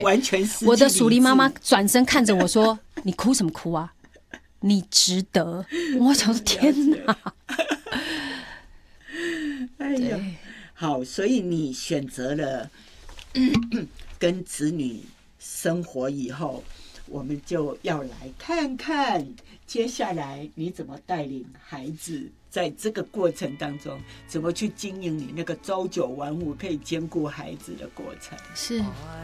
完全失去理智。 我的属灵妈妈转身看着我说：“你哭什么哭啊？你值得。”我想说：“天哪！” 哎呀，好，所以你选择了跟子女生活以后，我们就要来看看接下来你怎么带领孩子，在这个过程当中怎么去经营你那个朝九晚五可以兼顾孩子的过程。 是。